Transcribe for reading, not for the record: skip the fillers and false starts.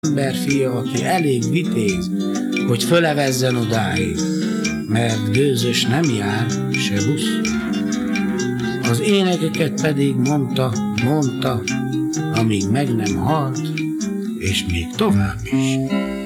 Emberfia, aki elég vitéz, hogy fölevezzen odáig, mert gőzös nem jár, se busz. Az énekeket pedig mondta, amíg meg nem halt, és még tovább is.